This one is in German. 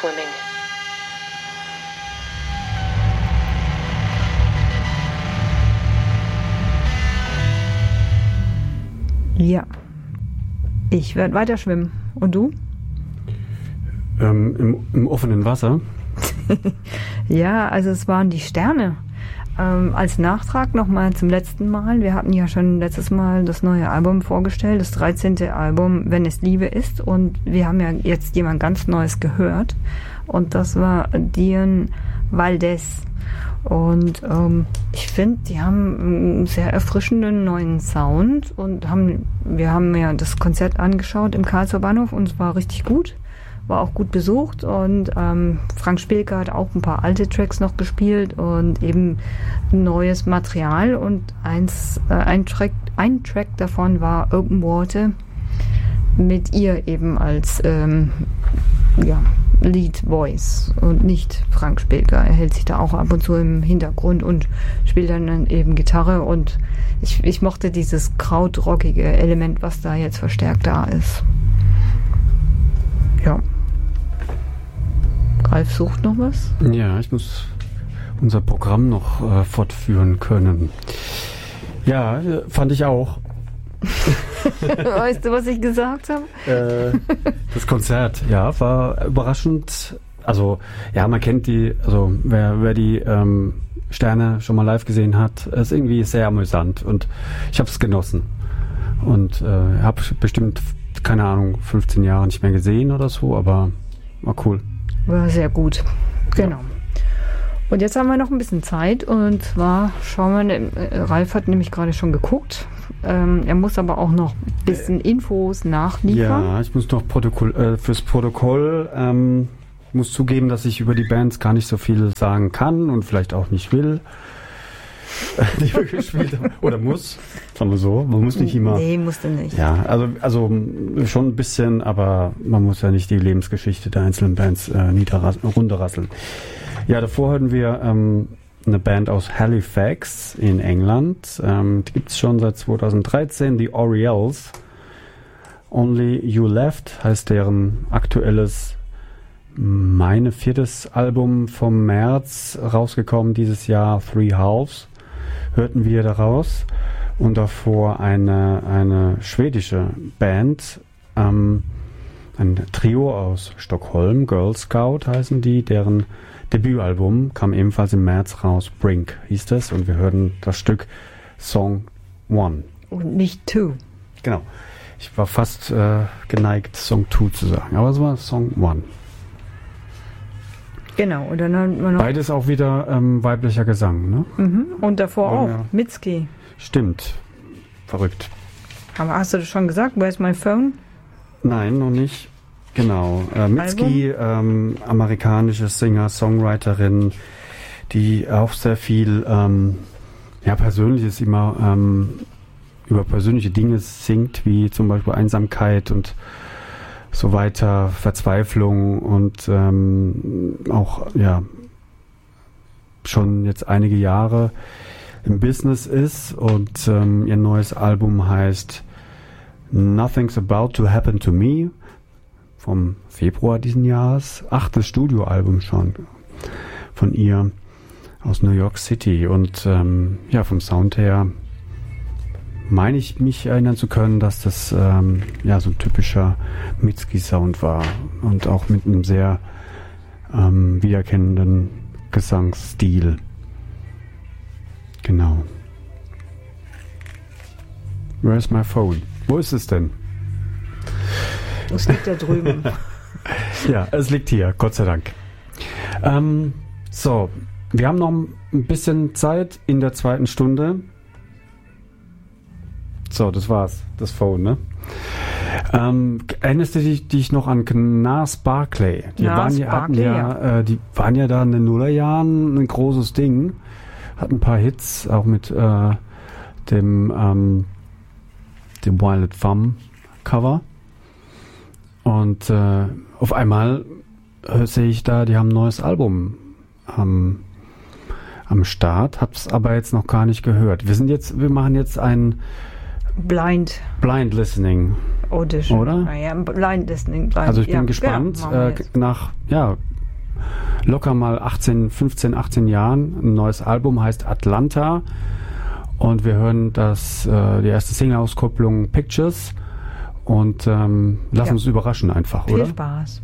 swimming. Ja, ich werde weiter schwimmen. Und du? Im offenen Wasser? Ja, also es waren die Sterne. Als Nachtrag nochmal zum letzten Mal. Wir hatten ja schon letztes Mal das neue Album vorgestellt, das 13. Album, Wenn es Liebe ist. Und wir haben ja jetzt jemand ganz Neues gehört. Und das war Dion Valdez. Und ich finde, die haben einen sehr erfrischenden neuen Sound. Und wir haben ja das Konzert angeschaut im Karlsruher Bahnhof und es war richtig gut. War auch gut besucht und Frank Spielke hat auch ein paar alte Tracks noch gespielt und eben neues Material und ein Track davon war Open Water mit ihr eben als Lead Voice und nicht Frank Spielke. Er hält sich da auch ab und zu im Hintergrund und spielt dann eben Gitarre und ich mochte dieses krautrockige Element, was da jetzt verstärkt da ist. Ja. Ralf sucht noch was? Ja, ich muss unser Programm noch fortführen können. Ja, fand ich auch. Weißt du, was ich gesagt habe? Das Konzert, ja, war überraschend. Also, ja, man kennt wer die Sterne schon mal live gesehen hat, ist irgendwie sehr amüsant und ich habe es genossen. Und habe bestimmt, keine Ahnung, 15 Jahre nicht mehr gesehen oder so, aber war cool. War sehr gut, genau. Und jetzt haben wir noch ein bisschen Zeit und zwar schauen wir, Ralf hat nämlich gerade schon geguckt, er muss aber auch noch ein bisschen Infos nachliefern. Ja, ich muss noch fürs Protokoll, muss zugeben, dass ich über die Bands gar nicht so viel sagen kann und vielleicht auch nicht will. Die wir gespielt haben. Oder muss, sagen wir so. Man muss nicht immer. Nee, musste nicht. Ja, also schon ein bisschen, aber man muss ja nicht die Lebensgeschichte der einzelnen Bands runterrasseln. Ja, davor hatten wir eine Band aus Halifax in England. Die gibt es schon seit 2013, die Orioles. Only You Left heißt deren aktuelles, meine 4. Album vom März, rausgekommen dieses Jahr, Three Halves. Hörten wir daraus und davor eine schwedische Band, ein Trio aus Stockholm, Girl Scout heißen die, deren Debütalbum kam ebenfalls im März raus, Brink hieß das und wir hörten das Stück Song 1. Und nicht 2. Genau, ich war fast geneigt Song 2 zu sagen, aber es war Song 1. Genau, und dann haben wir noch. Beides auch wieder weiblicher Gesang, ne? Mhm. Und davor auch, ja. Mitski. Stimmt. Verrückt. Aber hast du das schon gesagt? Where's my phone? Nein, noch nicht. Genau. Mitski, amerikanische Singer, Songwriterin, die auch sehr viel Persönliches immer über persönliche Dinge singt, wie zum Beispiel Einsamkeit und so weiter, Verzweiflung und auch schon jetzt einige Jahre im Business ist und ihr neues Album heißt Nothing's About to Happen to Me vom Februar diesen Jahres, 8. Studioalbum schon von ihr aus New York City und vom Sound her meine ich mich erinnern zu können, dass das so ein typischer Mitski-Sound war und auch mit einem sehr wiedererkennenden Gesangsstil. Genau. Where's my phone? Wo ist es denn? Es liegt da drüben. Ja, es liegt hier, Gott sei Dank. So, wir haben noch ein bisschen Zeit in der 2. Stunde. So, das war's, das Phone, ne? Erinnerst du dich noch an Gnarls Barkley? Die waren ja da in den Nullerjahren ein großes Ding. Hatten ein paar Hits, auch mit dem Violet Femme Cover. Und auf einmal sehe ich da, die haben ein neues Album am Start, hab's aber jetzt noch gar nicht gehört. Wir machen jetzt ein Blind Listening. Audition. Oder? Naja, Blind Listening. Also ich bin gespannt. Nach locker mal 15, 18 Jahren. Ein neues Album heißt Atlanta. Und wir hören die erste Single-Auskopplung Pictures. Und lass uns überraschen einfach, oder? Viel Spaß.